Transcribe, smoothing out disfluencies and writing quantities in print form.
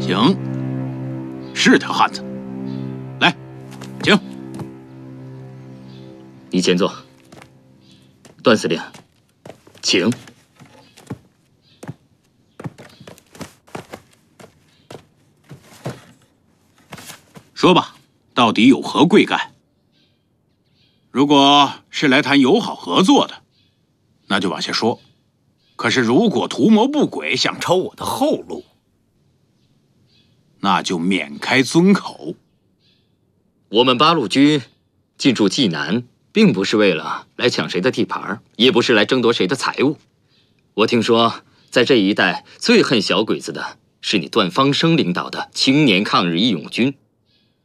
行，是条汉子。来，请。 你前坐。段司令，请。 说吧，到底有何贵干？如果是来谈友好合作的，那就往下说。可是如果图谋不轨，想抄我的后路，那就免开尊口。 我们八路军进驻济南，并不是为了来抢谁的地盘，也不是来争夺谁的财物。我听说，在这一带最恨小鬼子的是你段方生领导的青年抗日义勇军。